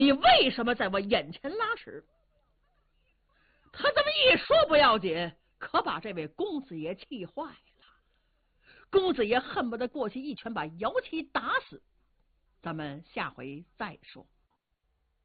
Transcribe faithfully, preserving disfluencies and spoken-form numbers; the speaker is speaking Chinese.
你为什么在我眼前拉屎？他这么一说不要紧，可把这位公子爷气坏了。公子爷恨不得过去一拳把姚七打死。咱们下回再说。